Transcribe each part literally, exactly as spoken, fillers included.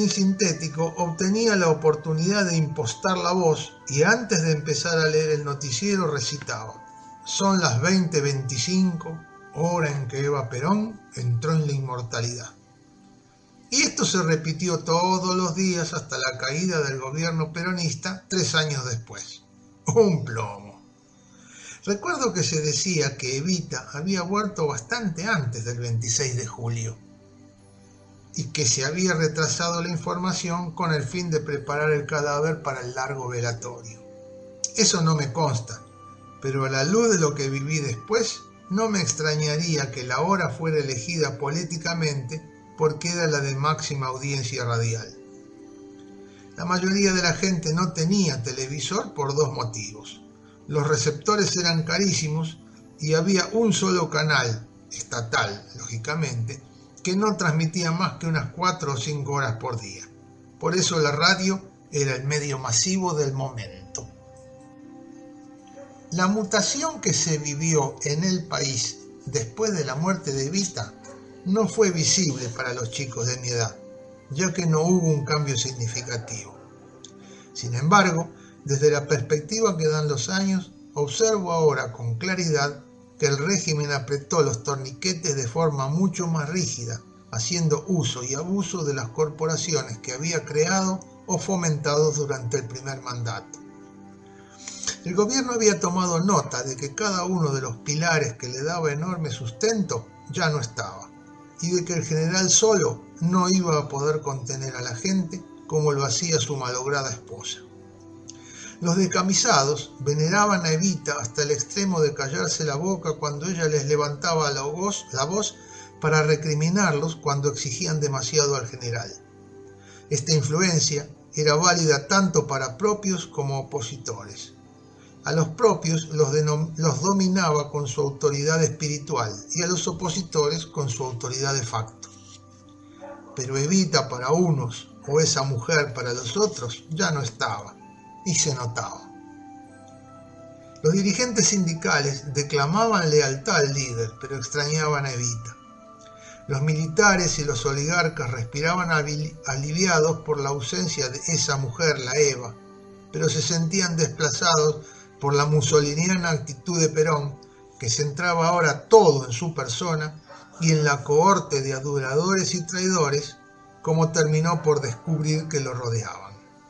sintético obtenía la oportunidad de impostar la voz y antes de empezar a leer el noticiero recitaba: son las veinte veinticinco, hora en que Eva Perón entró en la inmortalidad. Y esto se repitió todos los días hasta la caída del gobierno peronista tres años después. Un plomo. Recuerdo que se decía que Evita había muerto bastante antes del veintiséis de julio y que se había retrasado la información con el fin de preparar el cadáver para el largo velatorio. Eso no me consta, pero a la luz de lo que viví después, no me extrañaría que la hora fuera elegida políticamente porque era la de máxima audiencia radial. La mayoría de la gente no tenía televisor por dos motivos. Los receptores eran carísimos y había un solo canal, estatal, lógicamente, que no transmitía más que unas cuatro o cinco horas por día. Por eso la radio era el medio masivo del momento. La mutación que se vivió en el país después de la muerte de Evita no fue visible para los chicos de mi edad, ya que no hubo un cambio significativo. Sin embargo, desde la perspectiva que dan los años, observo ahora con claridad que el régimen apretó los torniquetes de forma mucho más rígida, haciendo uso y abuso de las corporaciones que había creado o fomentado durante el primer mandato. El gobierno había tomado nota de que cada uno de los pilares que le daba enorme sustento ya no estaba, y de que el general solo no iba a poder contener a la gente como lo hacía su malograda esposa. Los decamisados veneraban a Evita hasta el extremo de callarse la boca cuando ella les levantaba la voz, la voz para recriminarlos cuando exigían demasiado al general. Esta influencia era válida tanto para propios como opositores. A los propios los, los dominaba con su autoridad espiritual y a los opositores con su autoridad de facto. Pero Evita para unos o esa mujer para los otros ya no estaba, y se notaba. Los dirigentes sindicales declamaban lealtad al líder, pero extrañaban a Evita. Los militares y los oligarcas respiraban aliviados por la ausencia de esa mujer, la Eva, pero se sentían desplazados por la mussoliniana actitud de Perón, que centraba ahora todo en su persona y en la cohorte de aduladores y traidores, como terminó por descubrir que lo rodeaban.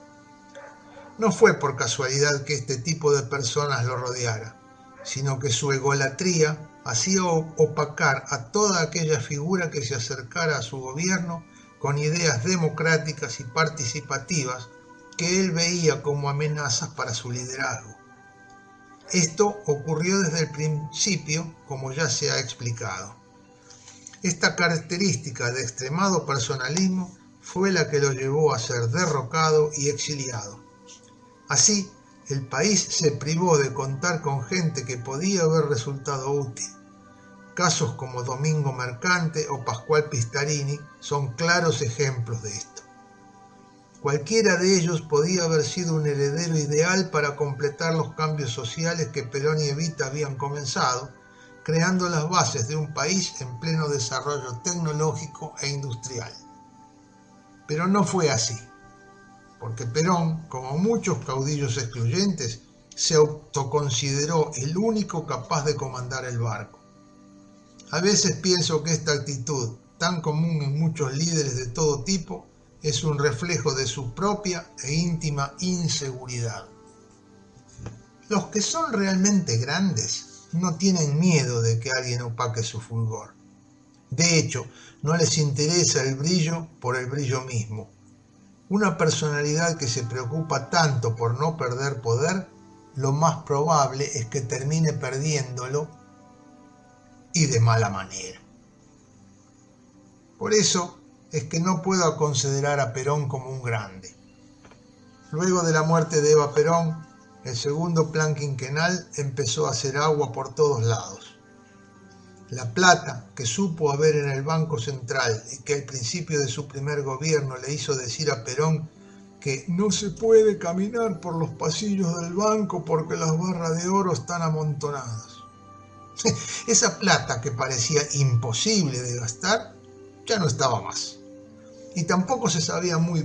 No fue por casualidad que este tipo de personas lo rodeara, sino que su egolatría hacía opacar a toda aquella figura que se acercara a su gobierno con ideas democráticas y participativas que él veía como amenazas para su liderazgo. Esto ocurrió desde el principio, como ya se ha explicado. Esta característica de extremado personalismo fue la que lo llevó a ser derrocado y exiliado. Así, el país se privó de contar con gente que podía haber resultado útil. Casos como Domingo Mercante o Pascual Pistarini son claros ejemplos de esto. Cualquiera de ellos podía haber sido un heredero ideal para completar los cambios sociales que Perón y Evita habían comenzado, creando las bases de un país en pleno desarrollo tecnológico e industrial. Pero no fue así, porque Perón, como muchos caudillos excluyentes, se autoconsideró el único capaz de comandar el barco. A veces pienso que esta actitud, tan común en muchos líderes de todo tipo, es un reflejo de su propia e íntima inseguridad. Los que son realmente grandes no tienen miedo de que alguien opaque su fulgor. De hecho, no les interesa el brillo por el brillo mismo. Una personalidad que se preocupa tanto por no perder poder, lo más probable es que termine perdiéndolo, y de mala manera. Por eso es que no puedo considerar a Perón como un grande. Luego de la muerte de Eva Perón, el segundo plan quinquenal empezó a hacer agua por todos lados. La plata que supo haber en el Banco Central y que al principio de su primer gobierno le hizo decir a Perón que no se puede caminar por los pasillos del banco porque las barras de oro están amontonadas. Esa plata que parecía imposible de gastar ya no estaba más. Y tampoco se sabía muy